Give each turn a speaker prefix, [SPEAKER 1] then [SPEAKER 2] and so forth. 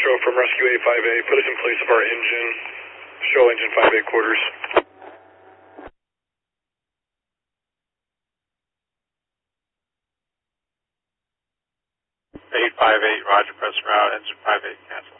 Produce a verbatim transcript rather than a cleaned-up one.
[SPEAKER 1] Metro from Rescue eight five eight. Put us in place of our engine. Show engine five eight quarters.
[SPEAKER 2] eight five eight, roger, press route, engine five eight, cancel.